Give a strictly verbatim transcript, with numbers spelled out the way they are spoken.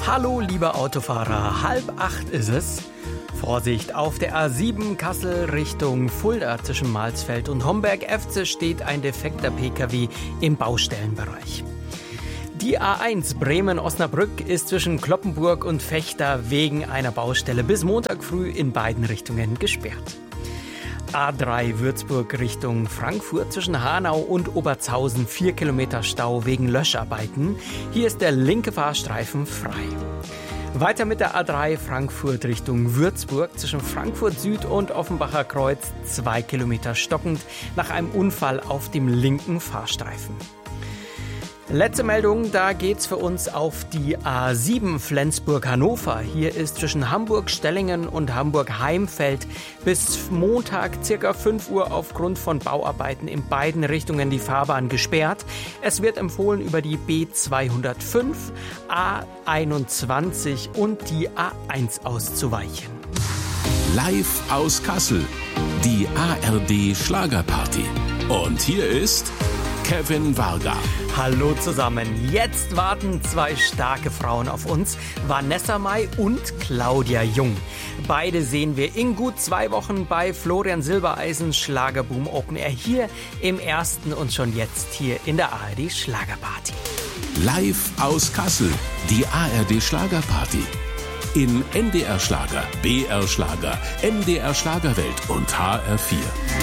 Hallo, lieber Autofahrer, halb acht ist es. Vorsicht, auf der A sieben Kassel Richtung Fulda zwischen Malsfeld und Homberg-Efze steht ein defekter P K W im Baustellenbereich. Die A eins Bremen-Osnabrück ist zwischen Cloppenburg und Vechta wegen einer Baustelle bis Montag früh in beiden Richtungen gesperrt. A drei Würzburg Richtung Frankfurt zwischen Hanau und Obertshausen vier Kilometer Stau wegen Löscharbeiten. Hier ist der linke Fahrstreifen frei. Weiter mit der A drei Frankfurt Richtung Würzburg zwischen Frankfurt Süd und Offenbacher Kreuz zwei Kilometer stockend nach einem Unfall auf dem linken Fahrstreifen. Letzte Meldung, da geht's für uns auf die A sieben Flensburg-Hannover. Hier ist zwischen Hamburg-Stellingen und Hamburg-Heimfeld bis Montag circa fünf Uhr aufgrund von Bauarbeiten in beiden Richtungen die Fahrbahn gesperrt. Es wird empfohlen, über die B zweihundertfünf, A einundzwanzig und die A eins auszuweichen. Live aus Kassel, die A R D Schlagerparty. Und hier ist Kevin Varga. Hallo zusammen. Jetzt warten zwei starke Frauen auf uns, Vanessa Mai und Claudia Jung. Beide sehen wir in gut zwei Wochen bei Florian Silbereisens Schlagerboom Open Air hier im ersten und schon jetzt hier in der A R D Schlagerparty. Live aus Kassel, die A R D Schlagerparty. In N D R Schlager, B R Schlager, N D R Schlagerwelt und H R vier.